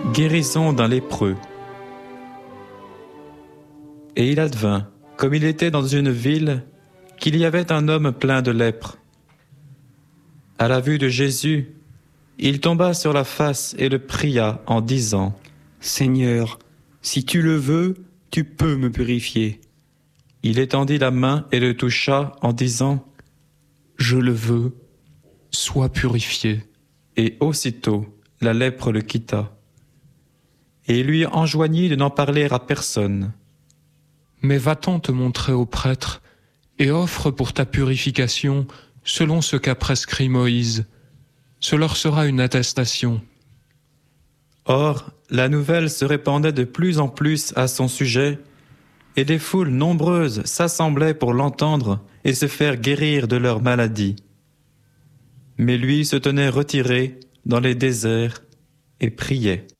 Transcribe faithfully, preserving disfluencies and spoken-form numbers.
Guérison d'un lépreux. Et il advint, comme il était dans une ville, qu'il y avait un homme plein de lèpre. À la vue de Jésus, il tomba sur la face et le pria en disant : « Seigneur, si tu le veux, tu peux me purifier. » Il étendit la main et le toucha en disant : « Je le veux, sois purifié. » Et aussitôt, la lèpre le quitta. Et il lui enjoignit de n'en parler à personne. « Mais va-t'en te montrer au prêtre et offre pour ta purification selon ce qu'a prescrit Moïse. Ce leur sera une attestation. » Or, la nouvelle se répandait de plus en plus à son sujet, et des foules nombreuses s'assemblaient pour l'entendre et se faire guérir de leur maladie. Mais lui se tenait retiré dans les déserts et priait.